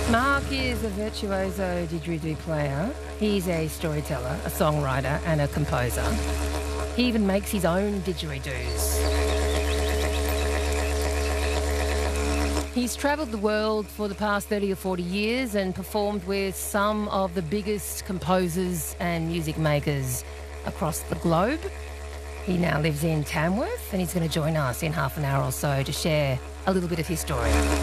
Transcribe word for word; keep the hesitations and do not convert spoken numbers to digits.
Mark is a virtuoso didgeridoo player. He's a storyteller, a songwriter and a composer. He even makes his own didgeridoos. He's travelled the world for the past thirty or forty years and performed with some of the biggest composers and music makers across the globe. He now lives in Tamworth and he's going to join us in half an hour or so to share a little bit of his story.